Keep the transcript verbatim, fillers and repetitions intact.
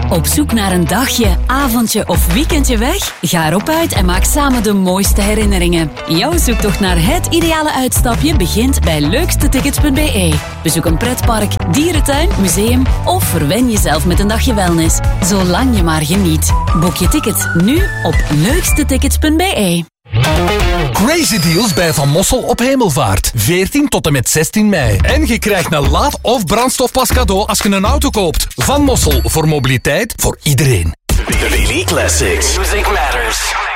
Op zoek naar een dagje, avondje of weekendje weg? Ga erop uit en maak samen de mooiste herinneringen. Jouw zoektocht naar het ideale uitstapje begint bij leukste tickets punt b e. Bezoek een pretpark, dierentuin, museum of verwen jezelf met een dagje wellness. Zolang je maar geniet. Boek je tickets nu op leukste tickets punt b e. Crazy deals bij Van Mossel op Hemelvaart. veertien tot en met zestien mei. En je krijgt een laad- of brandstofpas cadeau als je een auto koopt. Van Mossel, voor mobiliteit voor iedereen. Daily Classics. Music Matters.